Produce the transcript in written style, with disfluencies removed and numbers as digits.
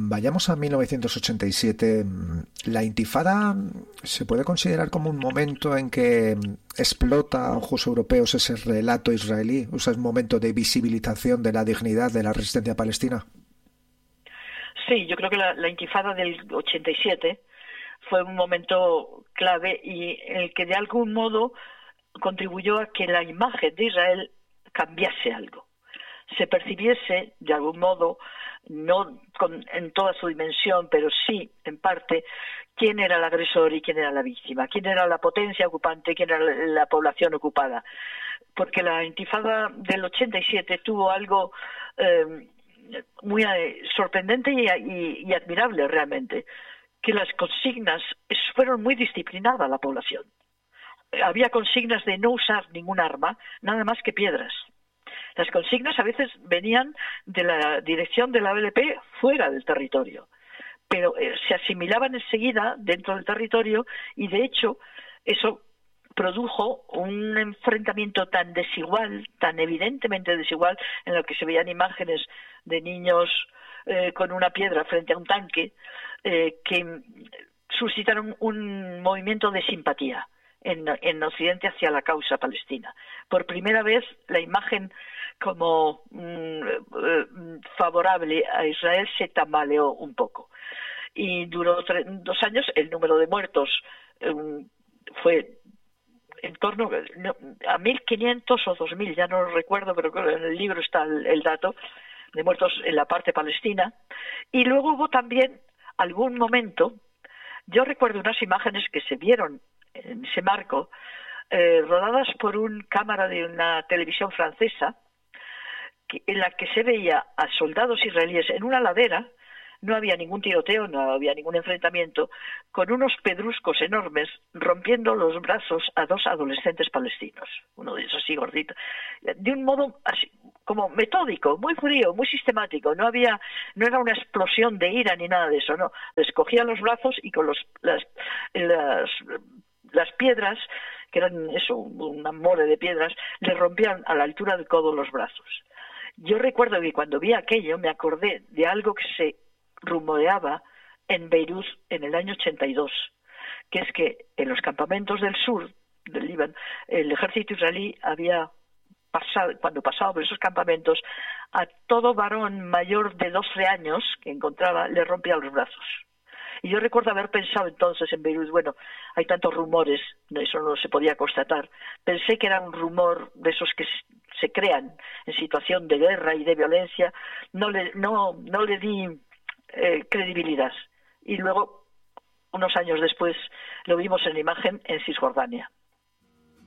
Vayamos a 1987. La Intifada se puede considerar como un momento en que explota a ojos europeos ese relato israelí, o sea, es un momento de visibilización de la dignidad de la resistencia palestina. Sí, yo creo que la Intifada del 87 fue un momento clave y en el que de algún modo contribuyó a que la imagen de Israel cambiase algo, se percibiese de algún modo, no en toda su dimensión, pero sí en parte, quién era el agresor y quién era la víctima, quién era la potencia ocupante, quién era la población ocupada. Porque la Intifada del 87 tuvo algo muy sorprendente y admirable realmente, que las consignas fueron muy disciplinadas a la población. Había consignas de no usar ningún arma, nada más que piedras. Las consignas a veces venían de la dirección de la OLP fuera del territorio, pero se asimilaban enseguida dentro del territorio y de hecho eso produjo un enfrentamiento tan desigual, tan evidentemente desigual, en lo que se veían imágenes de niños con una piedra frente a un tanque, que suscitaron un movimiento de simpatía en Occidente hacia la causa palestina. Por primera vez la imagen como favorable a Israel se tambaleó un poco. Y duró 2 años, el número de muertos fue en torno a 1.500 o 2.000, ya no lo recuerdo, pero en el libro está el dato de muertos en la parte palestina. Y luego hubo también algún momento, yo recuerdo unas imágenes que se vieron en ese marco, rodadas por una cámara de una televisión francesa, en la que se veía a soldados israelíes en una ladera. No había ningún tiroteo, no había ningún enfrentamiento, con unos pedruscos enormes rompiendo los brazos a 2 adolescentes palestinos, uno de ellos así gordito, de un modo así como metódico, muy frío, muy sistemático. No era una explosión de ira ni nada de eso, no. Les cogían los brazos y con las piedras, que eran eso, una mole de piedras, les rompían a la altura del codo los brazos. Yo recuerdo que cuando vi aquello me acordé de algo que se rumoreaba en Beirut en el año 82, que es que en los campamentos del sur del Líbano, el ejército israelí había pasado, cuando pasaba por esos campamentos, a todo varón mayor de 12 años que encontraba le rompía los brazos. Y yo recuerdo haber pensado entonces en Beirut, bueno, hay tantos rumores, eso no se podía constatar. Pensé que era un rumor de esos que se crean en situación de guerra y de violencia. No le di credibilidad. Y luego, unos años después, lo vimos en imagen en Cisjordania.